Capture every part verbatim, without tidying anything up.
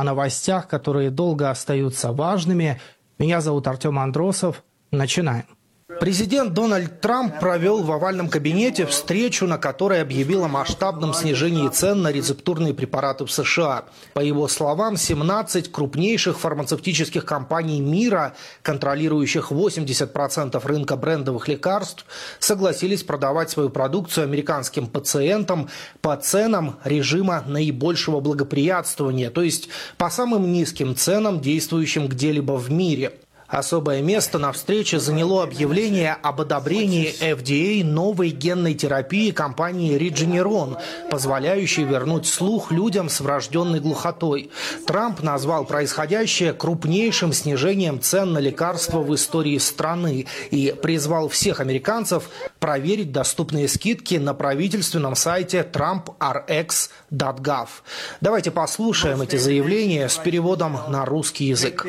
о новостях, которые долго остаются важными. Меня зовут Артем Андросов. Начинаем. Президент Дональд Трамп провел в овальном кабинете встречу, на которой объявил о масштабном снижении цен на рецептурные препараты в США. По его словам, семнадцать крупнейших фармацевтических компаний мира, контролирующих восемьдесят процентов рынка брендовых лекарств, согласились продавать свою продукцию американским пациентам по ценам режима наибольшего благоприятствования, то есть по самым низким ценам, действующим где-либо в мире. Особое место на встрече заняло объявление об одобрении эф ди эй новой генной терапии компании Regeneron, позволяющей вернуть слух людям с врожденной глухотой. Трамп назвал происходящее крупнейшим снижением цен на лекарства в истории страны и призвал всех американцев проверить доступные скидки на правительственном сайте трамп ар экс точка гав. Давайте послушаем эти заявления с переводом на русский язык.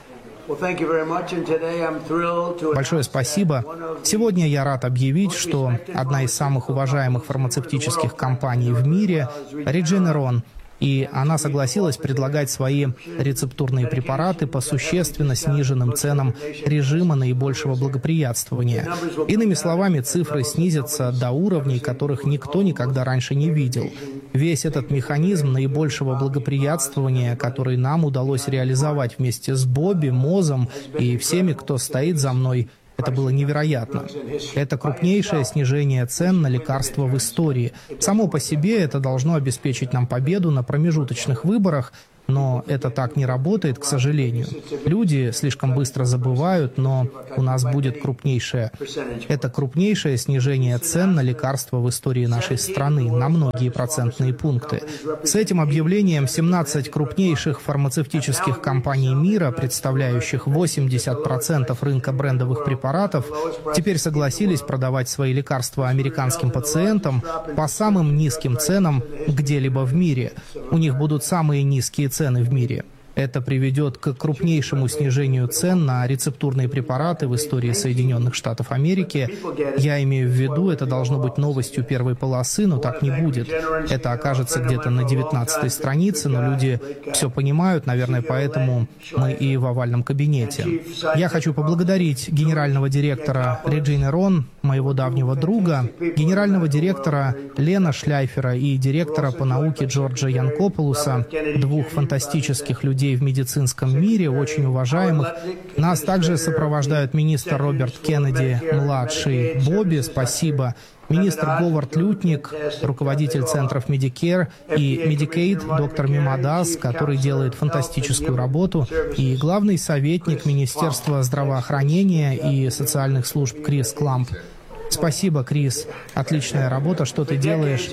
Большое спасибо. Сегодня я рад объявить, что одна из самых уважаемых фармацевтических компаний в мире, Regeneron, и она согласилась предлагать свои рецептурные препараты по существенно сниженным ценам режима наибольшего благоприятствования. Иными словами, цифры снизятся до уровней, которых никто никогда раньше не видел. Весь этот механизм наибольшего благоприятствования, который нам удалось реализовать вместе с Бобби, Мозом и всеми, кто стоит за мной, это было невероятно. Это крупнейшее снижение цен на лекарства в истории. Само по себе это должно обеспечить нам победу на промежуточных выборах, но это так не работает, к сожалению. Люди слишком быстро забывают, но у нас будет крупнейшее. Это крупнейшее снижение цен на лекарства в истории нашей страны на многие процентные пункты. С этим объявлением семнадцать крупнейших фармацевтических компаний мира, представляющих восемьдесят процентов рынка брендовых препаратов, теперь согласились продавать свои лекарства американским пациентам по самым низким ценам где-либо в мире. У них будут самые низкие цены цены в мире. Это приведет к крупнейшему снижению цен на рецептурные препараты в истории Соединенных Штатов Америки. Я имею в виду, это должно быть новостью первой полосы, но так не будет. Это окажется где-то на девятнадцатой странице, но люди все понимают, наверное, поэтому мы и в овальном кабинете. Я хочу поблагодарить генерального директора Regeneron, моего давнего друга, генерального директора Лена Шляйфера и директора по науке Джорджа Янкополуса, двух фантастических людей в медицинском мире, очень уважаемых. Нас также сопровождают министр Роберт Кеннеди, младший, Бобби, спасибо, министр Говард Лютник, руководитель центров Medicare и Medicaid, доктор Мимадас, который делает фантастическую работу, и главный советник Министерства здравоохранения и социальных служб Крис Кламп. Спасибо, Крис. Отличная работа, что ты делаешь.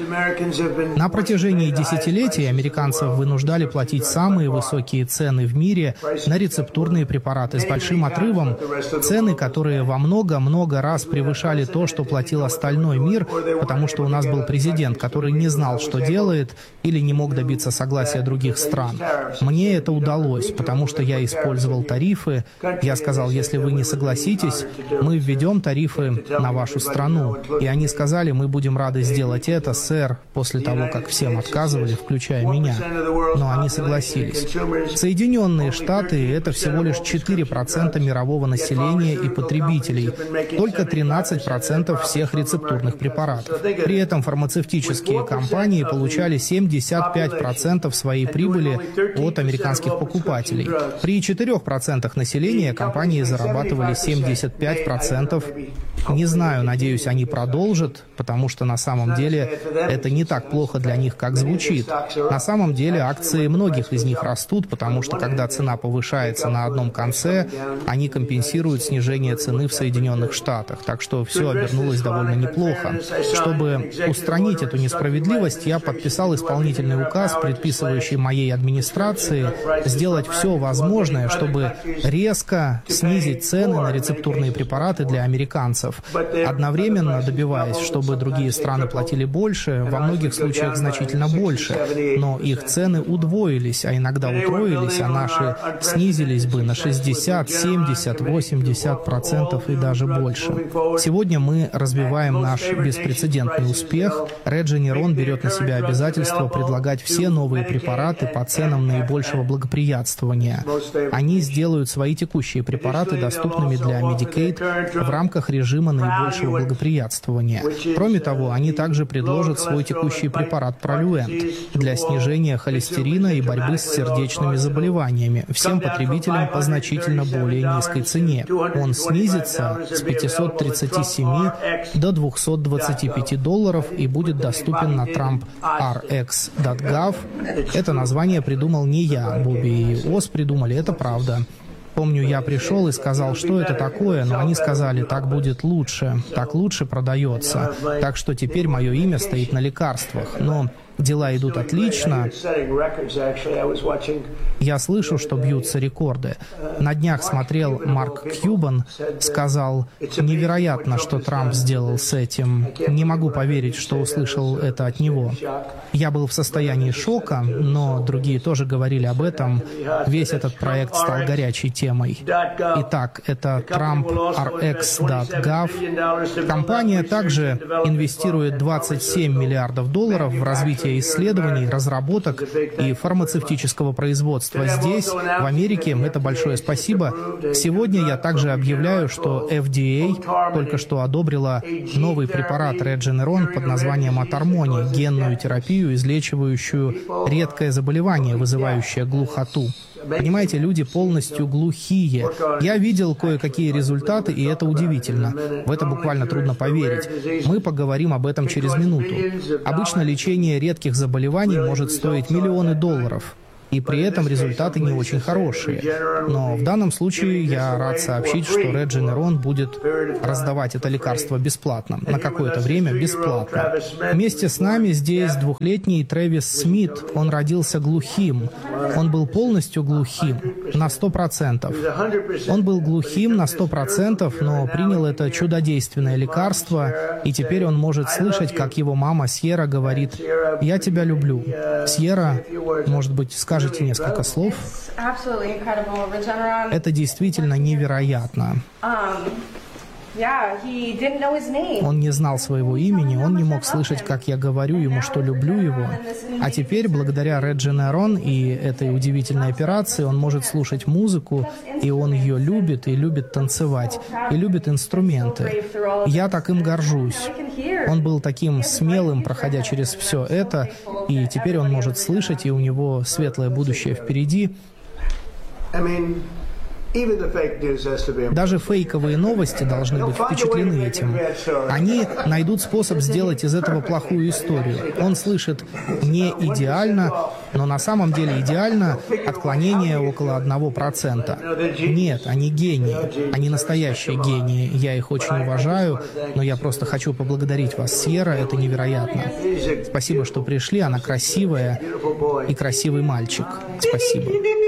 На протяжении десятилетий американцев вынуждали платить самые высокие цены в мире на рецептурные препараты с большим отрывом. Цены, которые во много-много раз превышали то, что платил остальной мир, потому что у нас был президент, который не знал, что делает, или не мог добиться согласия других стран. Мне это удалось, потому что я использовал тарифы. Я сказал, если вы не согласитесь, мы введем тарифы на вашу страну. И они сказали, мы будем рады сделать это, сэр, после того, как всем отказывали, включая меня. Но они согласились. Соединенные Штаты — это всего лишь четыре процента мирового населения и потребителей, только тринадцать процентов всех рецептурных препаратов. При этом фармацевтические компании получали семьдесят пять процентов своей прибыли от американских покупателей. При четырёх процентах населения компании зарабатывали семьдесят пять процентов. Не знаю, надеюсь, они продолжат, потому что на самом деле это не так плохо для них, как звучит. На самом деле акции многих из них растут, потому что когда цена повышается на одном конце, они компенсируют снижение цены в Соединенных Штатах. Так что все обернулось довольно неплохо. Чтобы устранить эту несправедливость, я подписал исполнительный указ, предписывающий моей администрации сделать все возможное, чтобы резко снизить цены на рецептурные препараты для американцев. процентов, одновременно добиваясь, чтобы другие страны платили больше, во многих случаях значительно больше, но их цены удвоились, а иногда утроились, а наши снизились бы на шестьдесят, семьдесят, восемьдесят процентов и даже больше. Сегодня мы развиваем наш беспрецедентный успех. Regeneron берет на себя обязательство предлагать все новые препараты по ценам наибольшего благоприятствования. Они сделают свои текущие препараты доступными для Medicaid в рамках режима наибольшего благоприятствования. Кроме того, они также предложат свой текущий препарат Praluent для снижения холестерина и борьбы с сердечными заболеваниями всем потребителям по значительно более низкой цене. Он снизится с пятисот тридцати семи до двухсот двадцати пяти долларов и будет доступен на Trump ар экс точка гав. Это название придумал не я, Бобби и Оз придумали, это правда. Помню, я пришел и сказал, что это такое, но они сказали, так будет лучше, так лучше продается. Так что теперь мое имя стоит на лекарствах. Но дела идут отлично. Я слышу, что бьются рекорды. На днях смотрел Марк Кьюбан, сказал, невероятно, что Трамп сделал с этим. Не могу поверить, что услышал это от него. Я был в состоянии шока, но другие тоже говорили об этом. Весь этот проект стал горячей темой. Итак, это Trump ар экс точка гав. Компания также инвестирует двадцать семь миллиардов долларов в развитие исследований, разработок и фармацевтического производства здесь, в Америке. Это большое спасибо. Сегодня я также объявляю, что эф ди эй только что одобрила новый препарат Regeneron под названием Атармони, генную терапию, излечивающую редкое заболевание, вызывающее глухоту. Понимаете, люди полностью глухие. Я видел кое-какие результаты, и это удивительно. В это буквально трудно поверить. Мы поговорим об этом через минуту. Обычно лечение редких заболеваний может стоить миллионы долларов. И при этом результаты не очень хорошие. Но в данном случае я рад сообщить, что Regeneron будет раздавать это лекарство бесплатно, на какое-то время бесплатно. Вместе с нами здесь двухлетний Трэвис Смит. Он родился глухим. Он был полностью глухим, на сто процентов. Он был глухим на сто процентов, но принял это чудодейственное лекарство, и теперь он может слышать, как его мама Сьерра говорит: «Я тебя люблю». Сьерра, может быть, скажет несколько слов. Это действительно невероятно. Он не знал своего имени, он не мог слышать, как я говорю ему, что люблю его. А теперь, благодаря Regeneron и этой удивительной операции, он может слушать музыку, и он ее любит, и любит танцевать, и любит инструменты. Я так им горжусь. Он был таким смелым, проходя через все это, и теперь он может слышать, и у него светлое будущее впереди. Даже фейковые новости должны быть впечатлены этим. Они найдут способ сделать из этого плохую историю. Он слышит не идеально, но на самом деле идеально отклонение около одного процента. Нет, они гении. Они настоящие гении. Я их очень уважаю, но я просто хочу поблагодарить вас, Сьерра. Это невероятно. Спасибо, что пришли. Она красивая и красивый мальчик. Спасибо.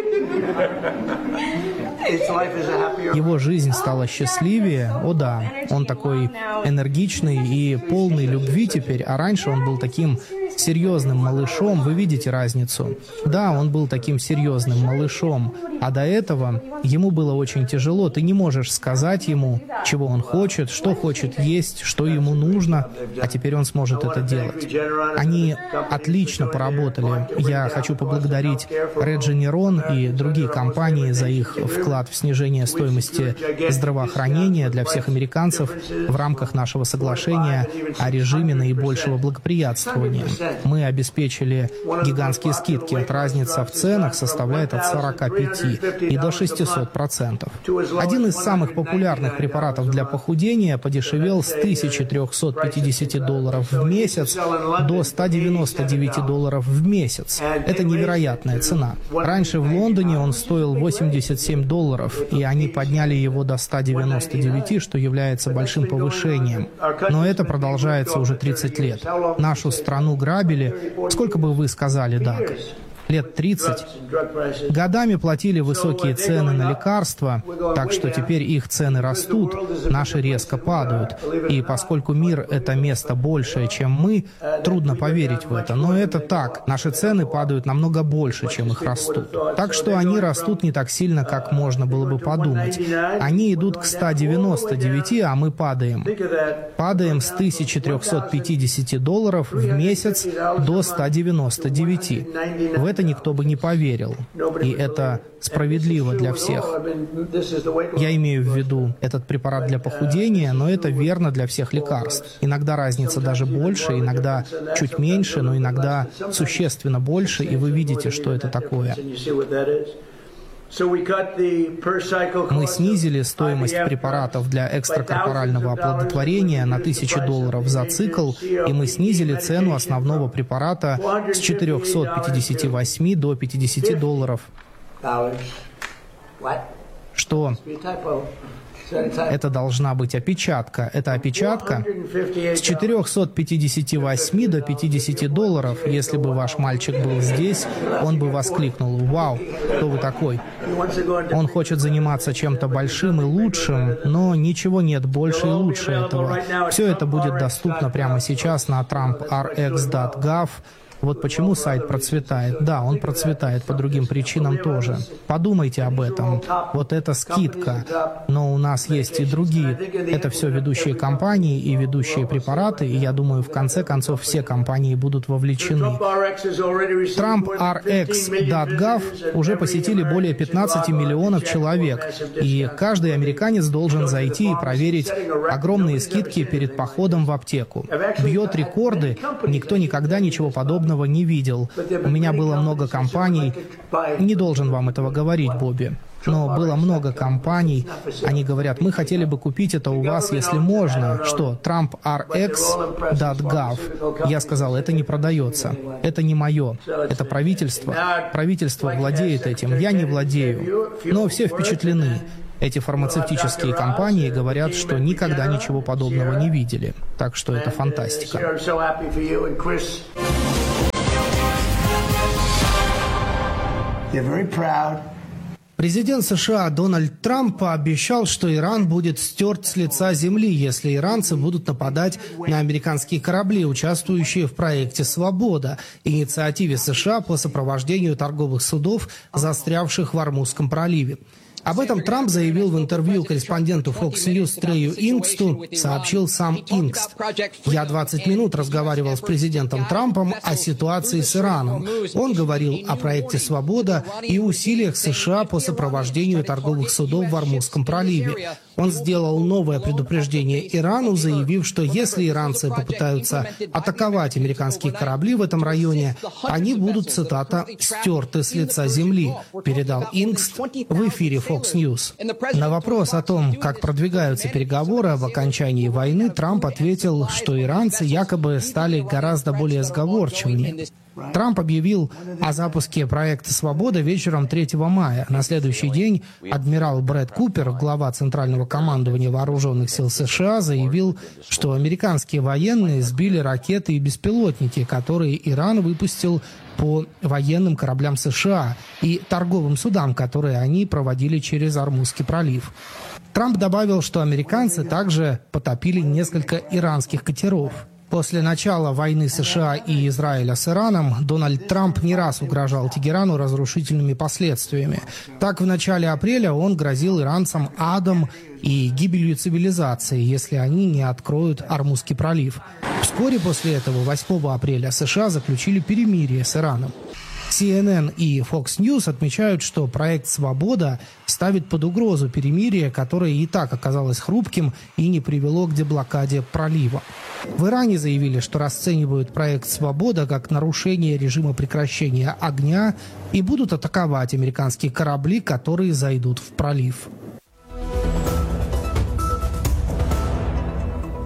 Его жизнь стала счастливее. О да, он такой энергичный и полный любви теперь, а раньше он был таким серьезным малышом. Вы видите разницу? Да, он был таким серьезным малышом, а до этого ему было очень тяжело. Ты не можешь сказать ему, чего он хочет, что хочет есть, что ему нужно, а теперь он сможет это делать. Они отлично поработали. Я хочу поблагодарить Regeneron и другие компании за их вклад в снижение стоимости здравоохранения для всех американцев в рамках нашего соглашения о режиме наибольшего благоприятствования. Мы обеспечили гигантские скидки. Разница в ценах составляет от сорока пяти и до шестисот процентов. Один из самых популярных препаратов для похудения подешевел с тысячи трехсот пятидесяти долларов в месяц до ста девяноста девяти долларов в месяц. Это невероятная цена. Раньше в Лондоне он стоил восемьдесят семь долларов, и они подняли его до ста девяноста девяти, что является большим повышением. Но это продолжается уже тридцать лет. Нашу страну грабили. Сколько бы вы сказали, Даг? лет тридцать, годами платили высокие цены на лекарства, так что теперь их цены растут, наши резко падают. И поскольку мир — это место большее, чем мы, трудно поверить в это, но это так. Наши цены падают намного больше, чем их растут. Так что они растут не так сильно, как можно было бы подумать. Они идут к ста девяноста девяти, а мы падаем. Падаем с тысячи трёхсот пятидесяти долларов в месяц до ста девяноста девяти. В это никто бы не поверил. И это справедливо для всех. Я имею в виду этот препарат для похудения, но это верно для всех лекарств. Иногда разница даже больше, иногда чуть меньше, но иногда существенно больше, и вы видите, что это такое. Мы снизили стоимость препаратов для экстракорпорального оплодотворения на тысячу долларов за цикл, и мы снизили цену основного препарата с четырёхсот пятидесяти восьми до пятидесяти долларов. Что? Это должна быть опечатка. Это опечатка с четырёхсот пятидесяти восьми до пятидесяти долларов. Если бы ваш мальчик был здесь, он бы воскликнул: «Вау, кто вы такой?» Он хочет заниматься чем-то большим и лучшим, но ничего нет больше и лучше этого. Все это будет доступно прямо сейчас на трамп ар экс точка гав. Вот почему сайт процветает. Да, он процветает по другим причинам тоже. Подумайте об этом. Вот это скидка. Но у нас есть и другие. Это все ведущие компании и ведущие препараты, и я думаю, в конце концов все компании будут вовлечены. трамп ар экс точка гав уже посетили более пятнадцати миллионов человек, и каждый американец должен зайти и проверить огромные скидки перед походом в аптеку. Бьет рекорды, никто никогда ничего подобного не видел. У меня было много компаний, не должен вам этого говорить, Бобби, но было много компаний, они говорят: мы хотели бы купить это у вас, если можно. Что, трамп ар экс точка гав? Я сказал: это не продается, это не мое, это правительство. Правительство владеет этим, я не владею, но все впечатлены. Эти фармацевтические компании говорят, что никогда ничего подобного не видели. Так что это фантастика. Президент США Дональд Трамп пообещал, что Иран будет стерт с лица земли, если иранцы будут нападать на американские корабли, участвующие в проекте «Свобода», инициативе США по сопровождению торговых судов, застрявших в Ормузском проливе. Об этом Трамп заявил в интервью корреспонденту Fox News Трею Ингсту, сообщил сам Ингст. «Я двадцать минут разговаривал с президентом Трампом о ситуации с Ираном. Он говорил о проекте «Свобода» и усилиях США по сопровождению торговых судов в Ормузском проливе. Он сделал новое предупреждение Ирану, заявив, что если иранцы попытаются атаковать американские корабли в этом районе, они будут, цитата, «стерты с лица земли», передал Ингст в эфире Fox News. На вопрос о том, как продвигаются переговоры об окончании войны, Трамп ответил, что иранцы якобы стали гораздо более сговорчивыми. Трамп объявил о запуске проекта «Свобода» вечером третьего мая. На следующий день адмирал Брэд Купер, глава Центрального командования Вооруженных сил США, заявил, что американские военные сбили ракеты и беспилотники, которые Иран выпустил по военным кораблям США и торговым судам, которые они проводили через Ормузский пролив. Трамп добавил, что американцы также потопили несколько иранских катеров. После начала войны США и Израиля с Ираном Дональд Трамп не раз угрожал Тегерану разрушительными последствиями. Так, в начале апреля он грозил иранцам адом и гибелью цивилизации, если они не откроют Ормузский пролив. Вскоре после этого, восьмого апреля, США заключили перемирие с Ираном. си эн эн и Fox News отмечают, что проект «Свобода» ставит под угрозу перемирие, которое и так оказалось хрупким и не привело к деблокаде пролива. В Иране заявили, что расценивают проект «Свобода» как нарушение режима прекращения огня и будут атаковать американские корабли, которые зайдут в пролив.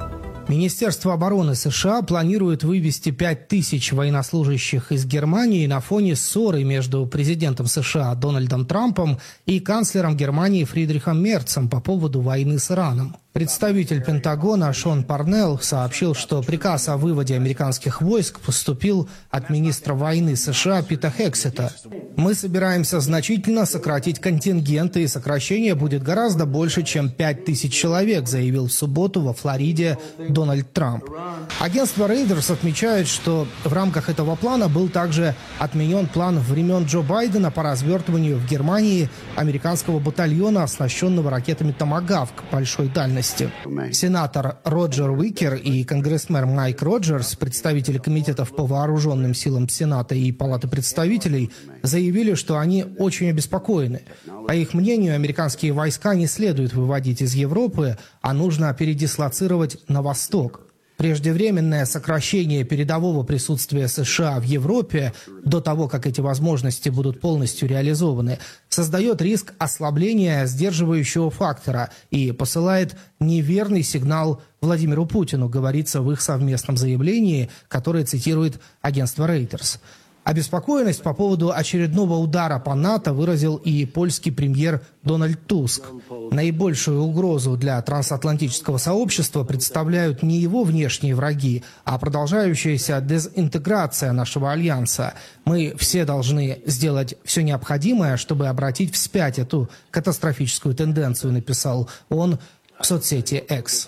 Министерство обороны США планирует вывести пять тысяч военнослужащих из Германии на фоне ссоры между президентом США Дональдом Трампом и канцлером Германии Фридрихом Мерцем по поводу войны с Ираном. Представитель Пентагона Шон Парнелл сообщил, что приказ о выводе американских войск поступил от министра войны США Пита Хексета. «Мы собираемся значительно сократить контингенты, и сокращение будет гораздо больше, чем пять тысяч человек», заявил в субботу во Флориде Дональд Трамп. Агентство Reuters отмечает, что в рамках этого плана был также отменен план времен Джо Байдена по развертыванию в Германии американского батальона, оснащенного ракетами «Томагавк» большой дальности. Сенатор Роджер Уикер и конгрессмен Майк Роджерс, представители комитетов по вооруженным силам Сената и Палаты представителей, заявили, что они очень обеспокоены. По их мнению, американские войска не следует выводить из Европы, а нужно передислоцировать на восток. Преждевременное сокращение передового присутствия США в Европе до того, как эти возможности будут полностью реализованы, создает риск ослабления сдерживающего фактора и посылает неверный сигнал Владимиру Путину, говорится в их совместном заявлении, которое цитирует агентство Reuters. Обеспокоенность по поводу очередного удара по НАТО выразил и польский премьер Дональд Туск. Наибольшую угрозу для трансатлантического сообщества представляют не его внешние враги, а продолжающаяся дезинтеграция нашего альянса. Мы все должны сделать все необходимое, чтобы обратить вспять эту катастрофическую тенденцию, написал он в соцсети X.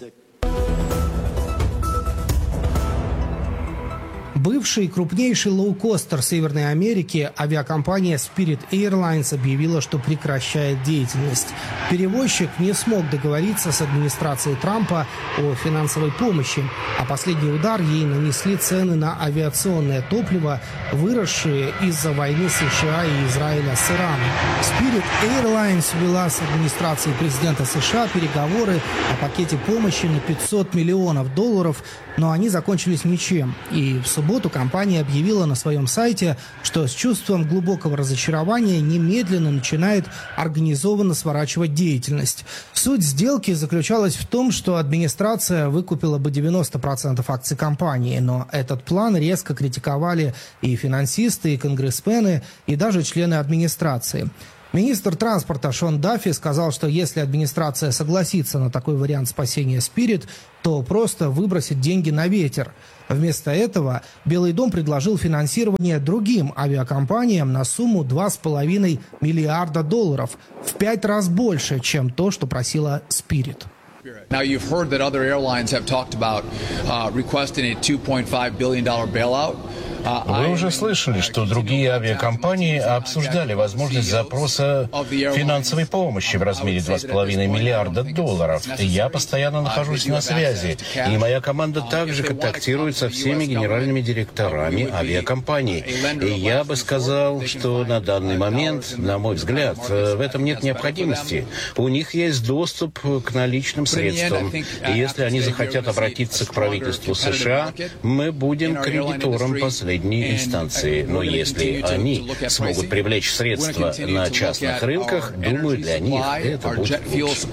Бывший крупнейший лоукостер Северной Америки, авиакомпания Spirit Airlines объявила, что прекращает деятельность. Перевозчик не смог договориться с администрацией Трампа о финансовой помощи, а последний удар ей нанесли цены на авиационное топливо, выросшие из-за войны США и Израиля с Ираном. Spirit Airlines вела с администрацией президента США переговоры о пакете помощи на пятьсот миллионов долларов, но они закончились ничем. И в субботу компания объявила на своем сайте, что с чувством глубокого разочарования немедленно начинает организованно сворачивать деятельность. Суть сделки заключалась в том, что администрация выкупила бы девяносто процентов акций компании, но этот план резко критиковали и финансисты, и конгрессмены, и даже члены администрации. Министр транспорта Шон Даффи сказал, что если администрация согласится на такой вариант спасения Spirit, то просто выбросит деньги на ветер. Вместо этого Белый дом предложил финансирование другим авиакомпаниям на сумму два с половиной миллиарда долларов, в пять раз больше, чем то, что просила Spirit. Now you've heard that other airlines have talked about uh, requesting a two point five billion dollar bailout. Вы уже слышали, что другие авиакомпании обсуждали возможность запроса финансовой помощи в размере два с половиной миллиарда долларов. Я постоянно нахожусь на связи, и моя команда также контактирует со всеми генеральными директорами авиакомпаний. И я бы сказал, что на данный момент, на мой взгляд, в этом нет необходимости. У них есть доступ к наличным средствам. И если они захотят обратиться к правительству США, мы будем кредитором последнего инстанции. Но если они смогут привлечь средства на частных рынках, думаю, для них это будет лучше.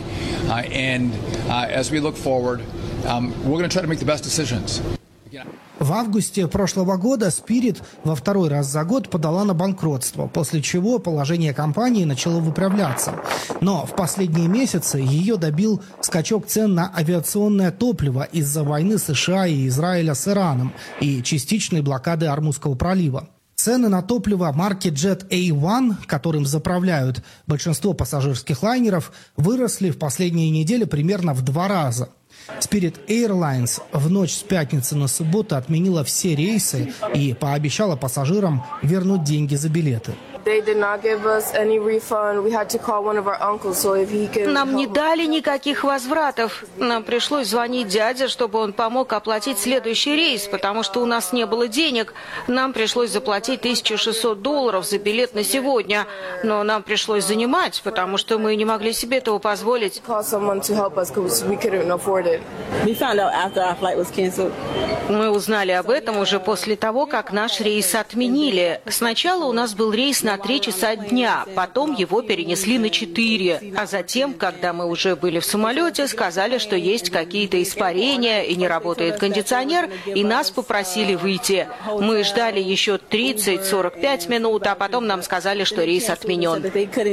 В августе прошлого года Spirit во второй раз за год подала на банкротство, после чего положение компании начало выправляться. Но в последние месяцы ее добил скачок цен на авиационное топливо из-за войны США и Израиля с Ираном и частичной блокады Ормузского пролива. Цены на топливо марки Jet эй один, которым заправляют большинство пассажирских лайнеров, выросли в последние недели примерно в два раза. Spirit Airlines в ночь с пятницы на субботу отменила все рейсы и пообещала пассажирам вернуть деньги за билеты. Нам не дали никаких возвратов. Нам пришлось звонить дяде, чтобы он помог оплатить следующий рейс, потому что у нас не было денег. Нам пришлось заплатить тысячу шестьсот долларов за билет на сегодня. Но нам пришлось занимать, потому что мы не могли себе этого позволить. Мы узнали об этом уже после того, как наш рейс отменили. Сначала у нас был рейс на на три часа дня, потом его перенесли на четыре. А затем, когда мы уже были в самолете, сказали, что есть какие-то испарения и не работает кондиционер, и нас попросили выйти. Мы ждали еще тридцать-сорок пять минут, а потом нам сказали, что рейс отменен.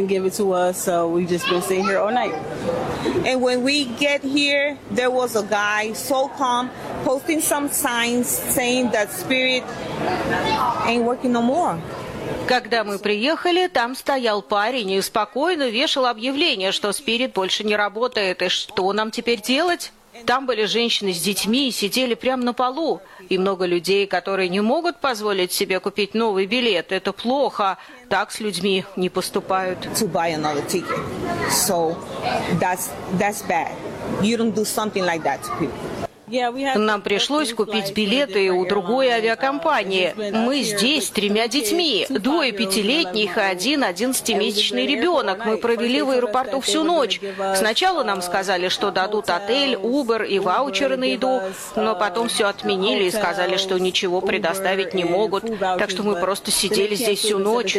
And when we get here, there was a guy so calm posting some signs saying that Spirit ain't working no more. Когда мы приехали, там стоял парень и спокойно вешал объявление, что Спирит больше не работает, и что нам теперь делать? Там были женщины с детьми и сидели прямо на полу. И много людей, которые не могут позволить себе купить новый билет. Это плохо. Так с людьми не поступают. To buy another ticket. So that's, that's bad. You don't do something like that to people. Нам пришлось купить билеты у другой авиакомпании. Мы здесь с тремя детьми. Двое пятилетних и один одиннадцатимесячный ребенок. Мы провели в аэропорту всю ночь. Сначала нам сказали, что дадут отель, Uber и ваучеры на еду, но потом все отменили и сказали, что ничего предоставить не могут. Так что мы просто сидели здесь всю ночь.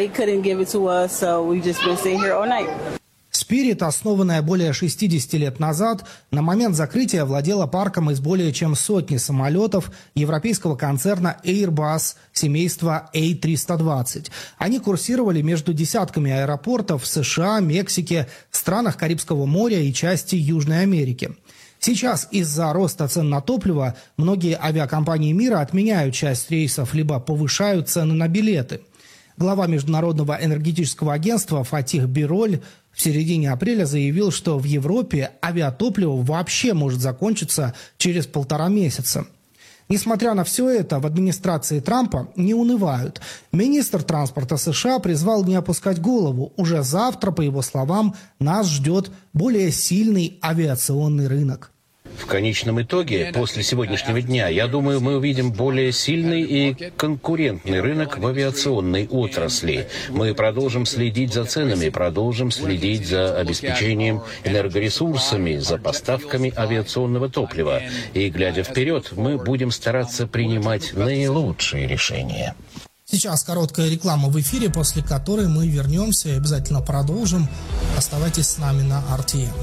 Spirit, основанная более шестидесяти лет назад, на момент закрытия владела парком из более чем сотни самолетов европейского концерна Airbus семейства эй триста двадцать. Они курсировали между десятками аэропортов в США, Мексике, странах Карибского моря и части Южной Америки. Сейчас из-за роста цен на топливо многие авиакомпании мира отменяют часть рейсов либо повышают цены на билеты. Глава Международного энергетического агентства Фатих Бироль в середине апреля заявил, что в Европе авиатопливо вообще может закончиться через полтора месяца. Несмотря на все это, в администрации Трампа не унывают. Министр транспорта США призвал не опускать голову. Уже завтра, по его словам, нас ждет более сильный авиационный рынок. В конечном итоге, после сегодняшнего дня, я думаю, мы увидим более сильный и конкурентный рынок в авиационной отрасли. Мы продолжим следить за ценами, продолжим следить за обеспечением энергоресурсами, за поставками авиационного топлива. И, глядя вперед, мы будем стараться принимать наилучшие решения. Сейчас короткая реклама в эфире, после которой мы вернемся и обязательно продолжим. Оставайтесь с нами на эр ти эм.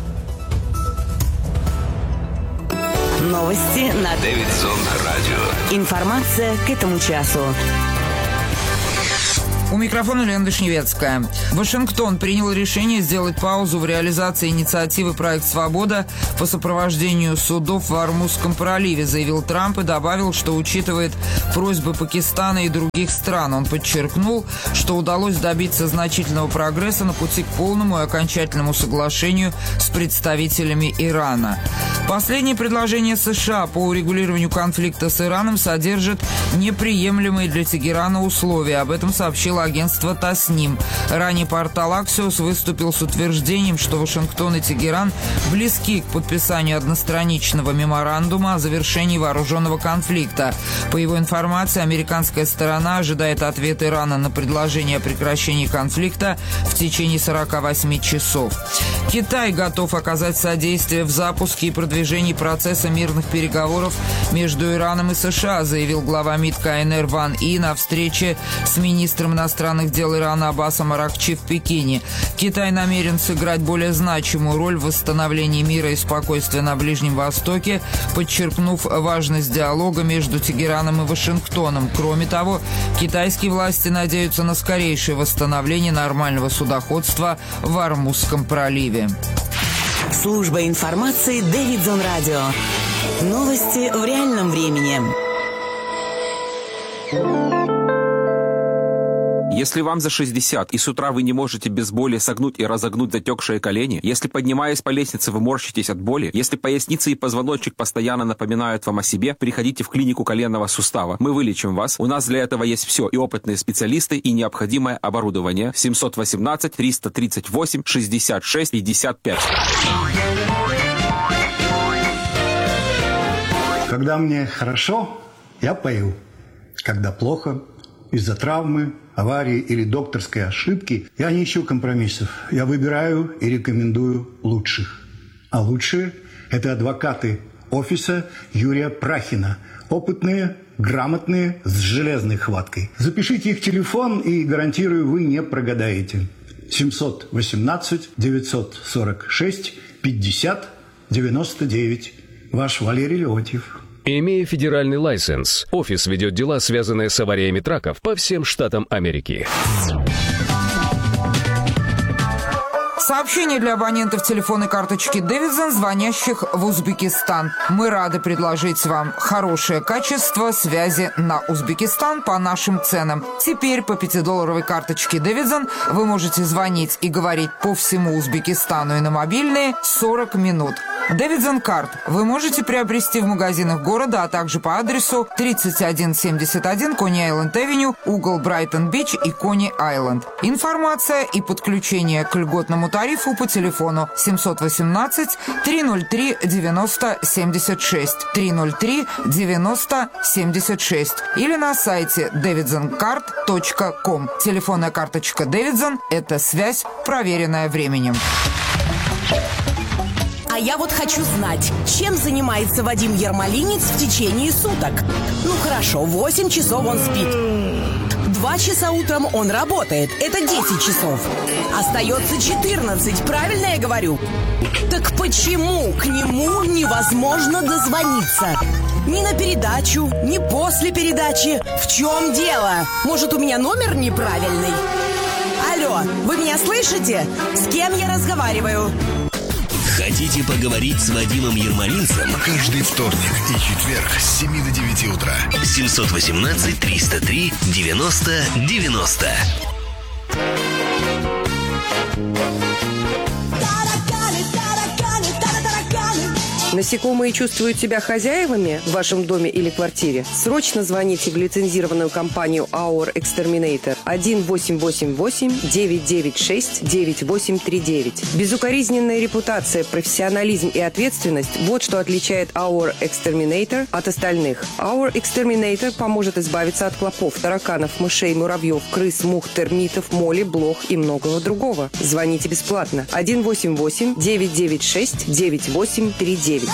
Новости на Дэвидсон Радио. Информация к этому часу. У микрофона Лена Вишневецкая. Вашингтон принял решение сделать паузу в реализации инициативы «Проект Свобода» по сопровождению судов в Ормузском проливе, заявил Трамп и добавил, что учитывает просьбы Пакистана и других стран. Он подчеркнул, что удалось добиться значительного прогресса на пути к полному и окончательному соглашению с представителями Ирана. Последнее предложение США по урегулированию конфликта с Ираном содержит неприемлемые для Тегерана условия. Об этом сообщило агентство Тасним. Ранее портал Axios выступил с утверждением, что Вашингтон и Тегеран близки к подписанию одностраничного меморандума о завершении вооруженного конфликта. По его информации, американская сторона ожидает ответа Ирана на предложение о прекращении конфликта в течение сорока восьми часов. Китай готов оказать содействие в запуске и продвижении процесса мирных переговоров между Ираном и США, заявил глава МИД КНР Ван И на встрече с министром иностранных дел Ирана Аббасом Аракчи в Пекине. Китай намерен сыграть более значимую роль в восстановлении мира и спокойствия на Ближнем Востоке, подчеркнув важность диалога между Тегераном и Вашингтоном. Кроме того, китайские власти надеются на скорейшее восстановление нормального судоходства в Ормузском проливе. Служба информации Дэвидсон Радио. Новости в реальном времени. Если вам за шестьдесят, и с утра вы не можете без боли согнуть и разогнуть затекшие колени, если, поднимаясь по лестнице, вы морщитесь от боли, если поясница и позвоночник постоянно напоминают вам о себе, приходите в клинику коленного сустава. Мы вылечим вас. У нас для этого есть все, и опытные специалисты, и необходимое оборудование. семь один восемь триста тридцать восемь шестьдесят шесть пятьдесят пять. Когда мне хорошо, я пою. Когда плохо, из-за травмы, аварии или докторской ошибки, я не ищу компромиссов. Я выбираю и рекомендую лучших. А лучшие – это адвокаты офиса Юрия Прахина. Опытные, грамотные, с железной хваткой. Запишите их телефон, и, гарантирую, вы не прогадаете. семьсот восемнадцать девятьсот сорок шесть пятьдесят девяносто девять. Ваш Валерий Леонтьев. Имея федеральный лайсенс, офис ведет дела, связанные с авариями траков по всем штатам Америки. Сообщение для абонентов телефонной карточки Davidson, звонящих в Узбекистан. Мы рады предложить вам хорошее качество связи на Узбекистан по нашим ценам. Теперь по пятидолларовой карточке Davidson вы можете звонить и говорить по всему Узбекистану и на мобильные сорок минут. Davidson Card вы можете приобрести в магазинах города, а также по адресу тридцать один семьдесят один Кони-Айленд-Авеню, угол Брайтон-Бич и Кони-Айленд. Информация и подключение к льготному тарифу по телефону семьсот восемнадцать триста три девяносто семьдесят шесть триста три девяносто семьдесят шесть или на сайте дэвидсон кард точка ком. Телефонная карточка Davidson – это связь, проверенная временем. А я вот хочу знать, чем занимается Вадим Ермолинец в течение суток. Ну хорошо, восемь часов он спит. Два часа утром он работает. Это десять часов. Остается четырнадцать, правильно я говорю? Так почему к нему невозможно дозвониться? Ни на передачу, ни после передачи. В чем дело? Может, у меня номер неправильный? Алло, вы меня слышите? С кем я разговариваю? Хотите поговорить с Вадимом Ермолинцем? Каждый вторник и четверг с семи до девяти утра. семьсот восемнадцать триста три девяносто девяносто. Насекомые чувствуют себя хозяевами в вашем доме или квартире? Срочно звоните в лицензированную компанию Our Exterminator один восемь восемь восемь девять девять шесть девять восемь три девять. Безукоризненная репутация, профессионализм и ответственность – вот что отличает Our Exterminator от остальных. Our Exterminator поможет избавиться от клопов, тараканов, мышей, муравьев, крыс, мух, термитов, моли, блох и многого другого. Звоните бесплатно один восемь восемь девять девять шесть девять восемь три девять.